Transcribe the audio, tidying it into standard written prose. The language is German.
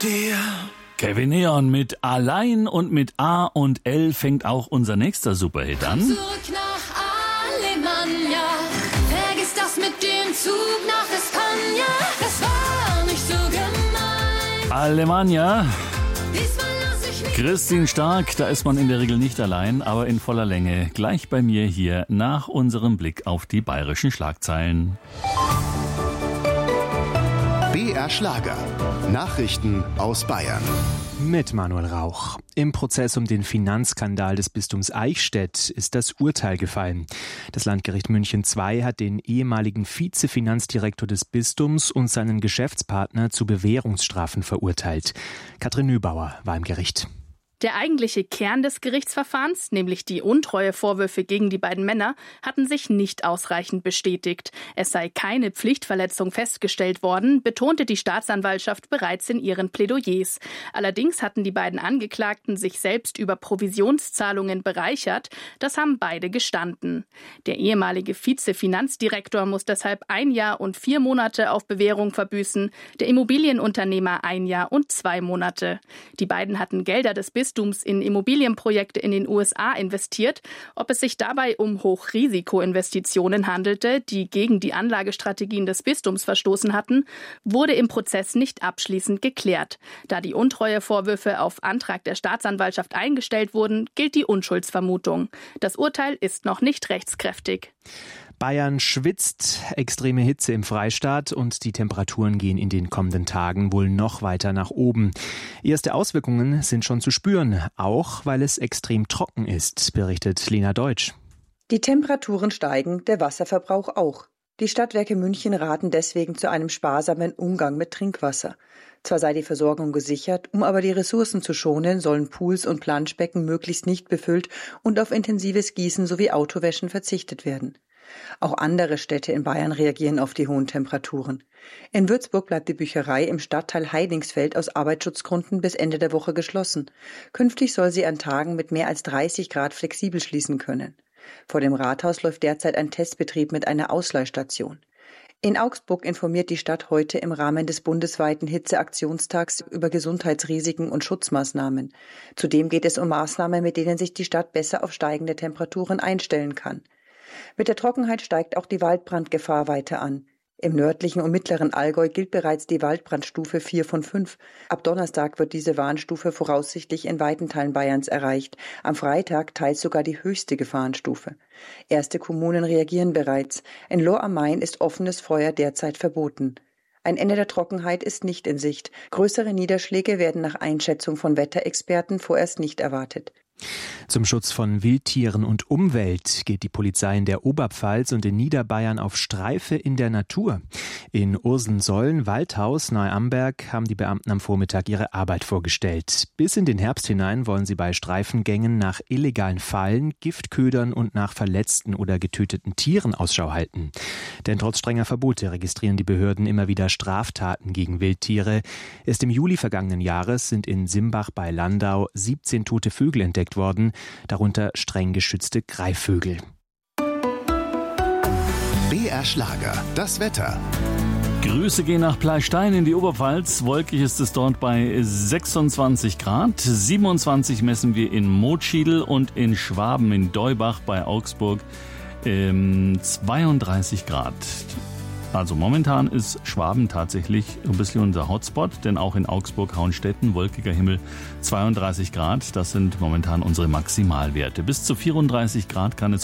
dir. Kevin Neon mit Allein und mit A und L fängt auch unser nächster Superhit an. Zurück nach Alemannia, vergiss das mit dem Zug nach Espanja, das war nicht so gemein. Alemannia. Diesmal lass ich mich Christine Stark, da ist man in der Regel nicht allein, aber in voller Länge. Gleich bei mir hier nach unserem Blick auf die bayerischen Schlagzeilen. BR Schlager. Nachrichten aus Bayern. Mit Manuel Rauch. Im Prozess um den Finanzskandal des Bistums Eichstätt ist das Urteil gefallen. Das Landgericht München II hat den ehemaligen Vizefinanzdirektor des Bistums und seinen Geschäftspartner zu Bewährungsstrafen verurteilt. Katrin Nübauer war im Gericht. Der eigentliche Kern des Gerichtsverfahrens, nämlich die Untreuevorwürfe gegen die beiden Männer, hatten sich nicht ausreichend bestätigt. Es sei keine Pflichtverletzung festgestellt worden, betonte die Staatsanwaltschaft bereits in ihren Plädoyers. Allerdings hatten die beiden Angeklagten sich selbst über Provisionszahlungen bereichert. Das haben beide gestanden. Der ehemalige Vizefinanzdirektor muss deshalb 1 Jahr und 4 Monate auf Bewährung verbüßen, der Immobilienunternehmer 1 Jahr und 2 Monate. Die beiden hatten Gelder des Bistums in Immobilienprojekte in den USA investiert. Ob es sich dabei um Hochrisikoinvestitionen handelte, die gegen die Anlagestrategien des Bistums verstoßen hatten, wurde im Prozess nicht abschließend geklärt. Da die Untreuevorwürfe auf Antrag der Staatsanwaltschaft eingestellt wurden, gilt die Unschuldsvermutung. Das Urteil ist noch nicht rechtskräftig. Bayern schwitzt, extreme Hitze im Freistaat und die Temperaturen gehen in den kommenden Tagen wohl noch weiter nach oben. Erste Auswirkungen sind schon zu spüren, auch weil es extrem trocken ist, berichtet Lena Deutsch. Die Temperaturen steigen, der Wasserverbrauch auch. Die Stadtwerke München raten deswegen zu einem sparsamen Umgang mit Trinkwasser. Zwar sei die Versorgung gesichert, um aber die Ressourcen zu schonen, sollen Pools und Planschbecken möglichst nicht befüllt und auf intensives Gießen sowie Autowäschen verzichtet werden. Auch andere Städte in Bayern reagieren auf die hohen Temperaturen. In Würzburg bleibt die Bücherei im Stadtteil Heidingsfeld aus Arbeitsschutzgründen bis Ende der Woche geschlossen. Künftig soll sie an Tagen mit mehr als 30 Grad flexibel schließen können. Vor dem Rathaus läuft derzeit ein Testbetrieb mit einer Ausleihstation. In Augsburg informiert die Stadt heute im Rahmen des bundesweiten Hitzeaktionstags über Gesundheitsrisiken und Schutzmaßnahmen. Zudem geht es um Maßnahmen, mit denen sich die Stadt besser auf steigende Temperaturen einstellen kann. Mit der Trockenheit steigt auch die Waldbrandgefahr weiter an. Im nördlichen und mittleren Allgäu gilt bereits die Waldbrandstufe 4 von 5. Ab Donnerstag wird diese Warnstufe voraussichtlich in weiten Teilen Bayerns erreicht. Am Freitag teils sogar die höchste Gefahrenstufe. Erste Kommunen reagieren bereits. In Lohr am Main ist offenes Feuer derzeit verboten. Ein Ende der Trockenheit ist nicht in Sicht. Größere Niederschläge werden nach Einschätzung von Wetterexperten vorerst nicht erwartet. Zum Schutz von Wildtieren und Umwelt geht die Polizei in der Oberpfalz und in Niederbayern auf Streife in der Natur. In Ursensollen, Waldhaus, Neuamberg haben die Beamten am Vormittag ihre Arbeit vorgestellt. Bis in den Herbst hinein wollen sie bei Streifengängen nach illegalen Fallen, Giftködern und nach verletzten oder getöteten Tieren Ausschau halten. Denn trotz strenger Verbote registrieren die Behörden immer wieder Straftaten gegen Wildtiere. Erst im Juli vergangenen Jahres sind in Simbach bei Landau 17 tote Vögel entdeckt worden, darunter streng geschützte Greifvögel. BR Schlager, das Wetter. Grüße gehen nach Pleystein in die Oberpfalz. Wolkig ist es dort bei 26 Grad. 27 messen wir in Motschiedl und in Schwaben in Deubach bei Augsburg 32 Grad. Also momentan ist Schwaben tatsächlich ein bisschen unser Hotspot, denn auch in Augsburg-Hauenstetten, wolkiger Himmel, 32 Grad. Das sind momentan unsere Maximalwerte. Bis zu 34 Grad kann es